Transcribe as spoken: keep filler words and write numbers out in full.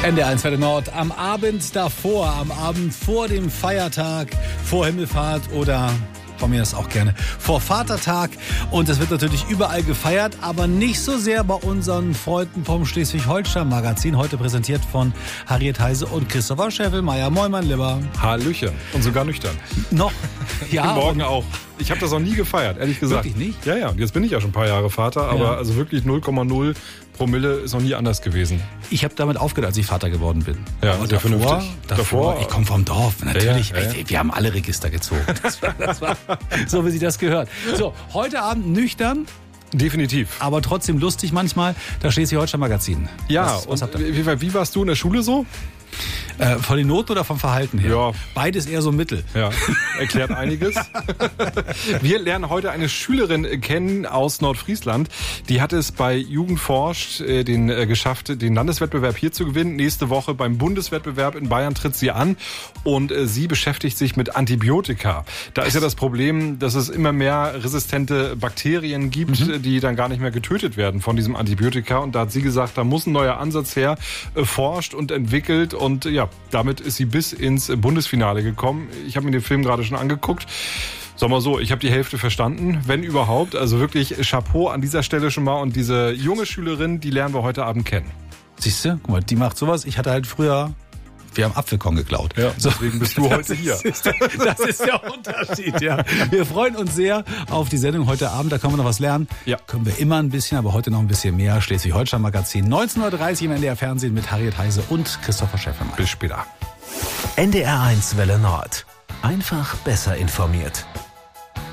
N D R eins Welle Nord am Abend davor, am Abend vor dem Feiertag, vor Himmelfahrt oder von mir das auch gerne vor Vatertag. Und es wird natürlich überall gefeiert, aber nicht so sehr bei unseren Freunden vom Schleswig-Holstein-Magazin. Heute präsentiert von Harriet Heise und Christopher Scheffelmeier. Moin, mein Lieber. Hallöchen. Und sogar nüchtern. Noch? Ja. Morgen auch. Ich habe das noch nie gefeiert, ehrlich gesagt. Wirklich nicht? Ja, ja. Jetzt bin ich ja schon ein paar Jahre Vater, aber Ja. also wirklich null Komma null Promille ist noch nie anders gewesen. Ich habe damit aufgehört, als ich Vater geworden bin. Ja, und sehr davor, vernünftig. davor, Davor- ich komme vom Dorf, natürlich. Ja, ja, ja. Ey, wir haben alle Register gezogen. Das war, das war so, wie sich das gehört. So, heute Abend nüchtern, Definitiv. aber trotzdem lustig manchmal. Da Schleswig-Holstein-Magazin. Ja, was, was und habt ihr? wie, wie warst du in der Schule so? Äh, von den Noten oder vom Verhalten her? Ja. Beides eher so Mittel. Ja, erklärt einiges. Wir lernen heute eine Schülerin kennen aus Nordfriesland. Die hat es bei Jugend forscht äh, den, äh, geschafft, den Landeswettbewerb hier zu gewinnen. Nächste Woche beim Bundeswettbewerb in Bayern tritt sie an und äh, sie beschäftigt sich mit Antibiotika. Da ist ja das Problem, dass es immer mehr resistente Bakterien gibt, mhm. die dann gar nicht mehr getötet werden von diesem Antibiotika. Und da hat sie gesagt, da muss ein neuer Ansatz her, äh, forscht und entwickelt. Und ja, damit ist sie bis ins Bundesfinale gekommen. Ich habe mir den Film gerade schon angeguckt. Sag mal so, ich habe die Hälfte verstanden, wenn überhaupt. Also wirklich Chapeau an dieser Stelle schon mal. Und diese junge Schülerin, die lernen wir heute Abend kennen. Siehst du? Guck mal, die macht sowas. Ich hatte halt früher... Wir haben Apfelkorn geklaut. Ja, so. Deswegen bist du heute hier. Das ist, der, das ist der Unterschied, ja. Wir freuen uns sehr auf die Sendung heute Abend. Da können wir noch was lernen. Ja. Können wir immer ein bisschen, aber heute noch ein bisschen mehr. Schleswig-Holstein-Magazin. neunzehn Uhr dreißig im N D R Fernsehen mit Harriet Heise und Christopher Scheffelmeier. Bis später. N D R eins Welle Nord. Einfach besser informiert.